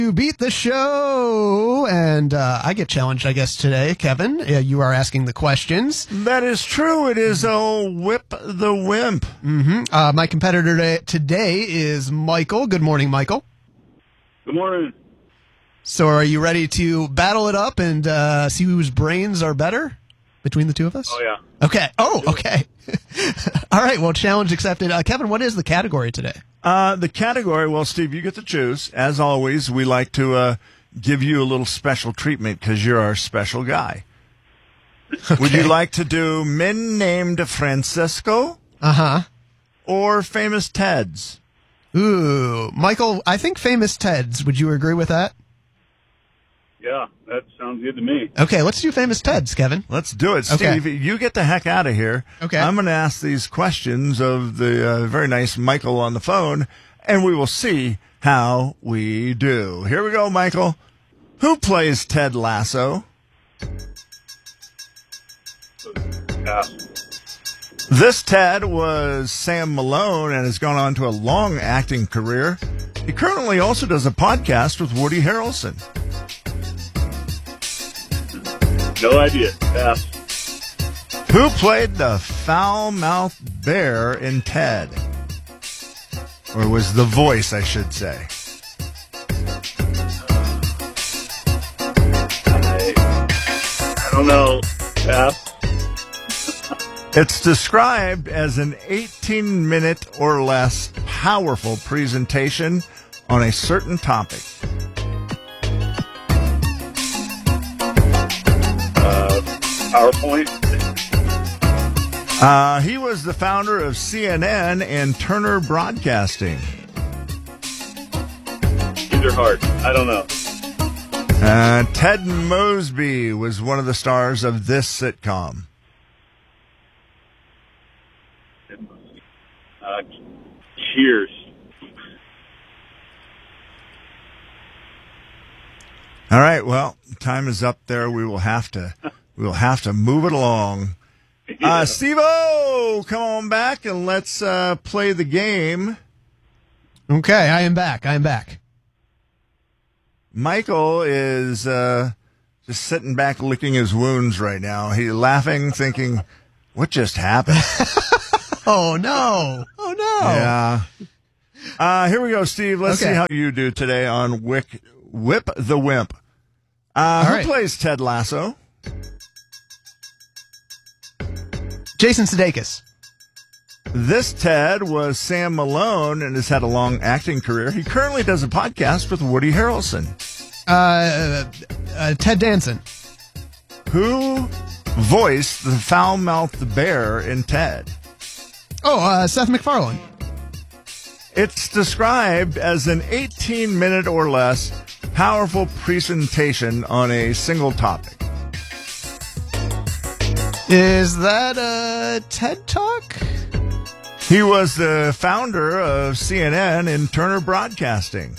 You beat the show, and I get challenged, I guess, today, Kevin. You are asking the questions. That is true. It is Whip the Wimp. Mm-hmm. My competitor today is Michael. Good morning, Michael. Good morning. So are you ready to battle it up and see whose brains are better between the two of us? Oh, yeah. Okay. Oh, okay. All right. Well, challenge accepted. Kevin, what is the category today? The category, well, Steve, you get to choose. As always, we like to give you a little special treatment because you're our special guy. Okay. Would you like to do men named Francisco? Uh-huh. Or famous Teds? Ooh, Michael, I think famous Teds. Would you agree with that? Yeah, that sounds good to me. Okay, let's do famous Teds, Kevin. Let's do it. Steve, you get the heck out of here. Okay. I'm going to ask these questions of the very nice Michael on the phone, and we will see how we do. Here we go, Michael. Who plays Ted Lasso? Pass. This Ted was Sam Malone and has gone on to a long acting career. He currently also does a podcast with Woody Harrelson. No idea. Pass. Who played the foul-mouthed bear in Ted? Or was the voice, I should say. I don't know. Pass. It's described as an 18-minute or less powerful presentation on a certain topic. PowerPoint. He was the founder of CNN and Turner Broadcasting. These are hard. I don't know. Ted Mosby was one of the stars of this sitcom. Cheers. All right. Well, time is up there. We will have to move it along. Steve-O, come on back and let's play the game. Okay, I am back. Michael is just sitting back licking his wounds right now. He's laughing, thinking, what just happened? Oh, no. Yeah. Here we go, Steve. Let's see how you do today on Whip the Wimp. Who plays Ted Lasso? Jason Sudeikis. This Ted was Sam Malone and has had a long acting career. He currently does a podcast with Woody Harrelson. Ted Danson. Who voiced the foul-mouthed bear in Ted? Oh, Seth MacFarlane. It's described as an 18-minute or less powerful presentation on a single topic. Is that a TED Talk? He was the founder of CNN and Turner Broadcasting.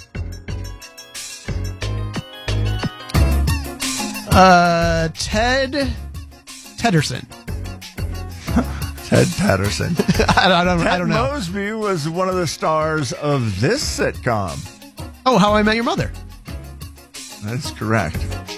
Ted Tedderson. Ted Patterson. I don't know. Ted Mosby was one of the stars of this sitcom. Oh, How I Met Your Mother. That's correct.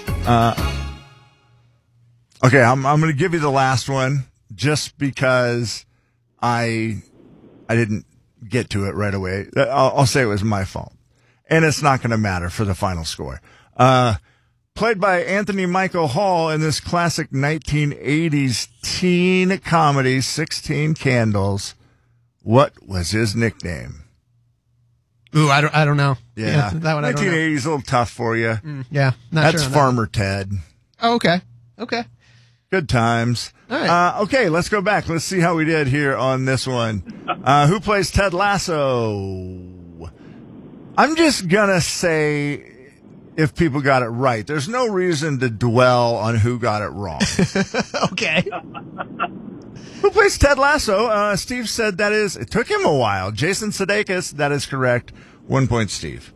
Okay, I'm going to give you the last one just because I didn't get to it right away. I'll say it was my fault. And it's not going to matter for the final score. Played by Anthony Michael Hall in this classic 1980s teen comedy, 16 Candles. What was his nickname? Ooh, I don't know. Yeah, that one I don't know. 1980s, a little tough for you. Yeah, That's sure Farmer Ted. Oh, okay. Good times. All right. Okay, let's go back. Let's see how we did here on this one. Who plays Ted Lasso? I'm just going to say if people got it right. There's no reason to dwell on who got it wrong. Okay. Who plays Ted Lasso? Steve said it took him a while. Jason Sudeikis, that is correct. 1 point, Steve.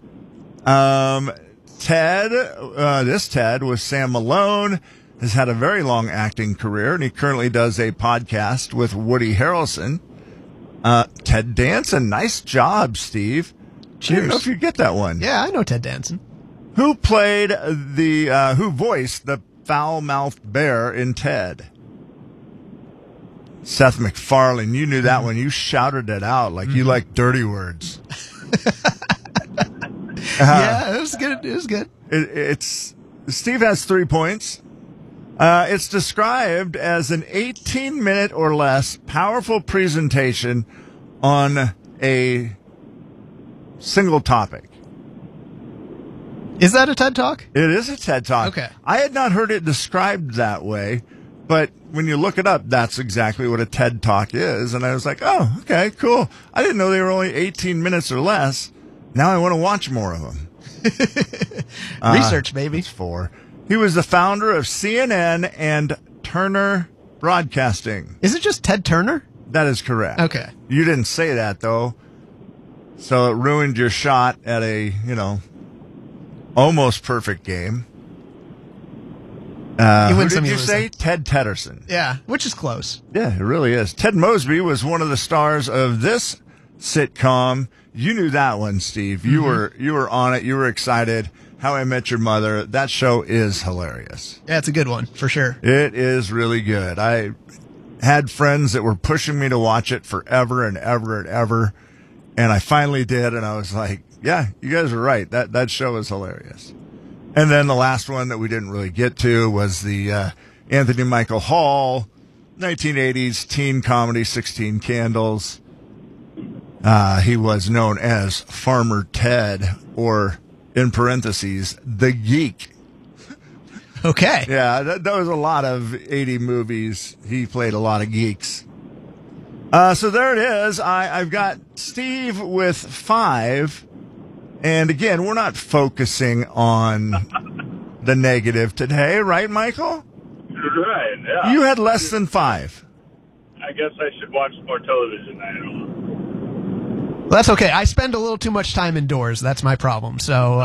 This Ted was Sam Malone, has had a very long acting career, and he currently does a podcast with Woody Harrelson. Ted Danson, nice job, Steve. Cheers. I don't know if you get that one. Yeah, I know Ted Danson. Who played who voiced the foul-mouthed bear in Ted? Seth MacFarlane. You knew that one. You shouted it out like you like dirty words. Yeah, it was good. It was good. It's Steve has 3 points. It's described as an 18-minute or less powerful presentation on a single topic. Is that a TED Talk? It is a TED Talk. Okay. I had not heard it described that way, but when you look it up, that's exactly what a TED Talk is. And I was like, oh, okay, cool. I didn't know they were only 18 minutes or less. Now I want to watch more of them. Research, baby. It's 4. He was the founder of CNN and Turner Broadcasting. Is it just Ted Turner? That is correct. Okay. You didn't say that, though. So it ruined your shot at a, almost perfect game. You win Who some, did you you lose say? some. Ted Tedderson. Yeah, which is close. Yeah, it really is. Ted Mosby was one of the stars of this sitcom. You knew that one, Steve. You were on it. You were excited. How I Met Your Mother. That show is hilarious. Yeah, it's a good one, for sure. It is really good. I had friends that were pushing me to watch it forever and ever and ever, and I finally did, and I was like, yeah, you guys are right. That show is hilarious. And then the last one that we didn't really get to was the Anthony Michael Hall 1980s teen comedy 16 Candles. He was known as Farmer Ted, or in parentheses, the Geek. Okay. Yeah, that was a lot of 80 movies. He played a lot of geeks. So there it is. I've got Steve with 5. And again, we're not focusing on the negative today, right, Michael? Right, yeah. You had less than 5. I guess I should watch more television. I don't know. Well, that's okay. I spend a little too much time indoors. That's my problem. So,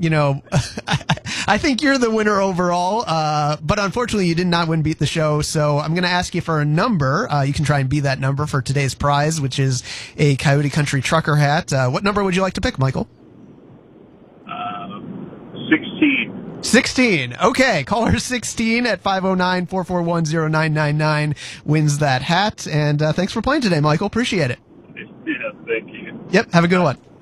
I think you're the winner overall. But unfortunately, you did not win Beat the Show. So I'm going to ask you for a number. You can try and be that number for today's prize, which is a Coyote Country trucker hat. What number would you like to pick, Michael? 16. 16. Okay. Caller 16 at 509-441-0999 wins that hat. And thanks for playing today, Michael. Appreciate it. Yeah, thank you. Yep. Have a good one.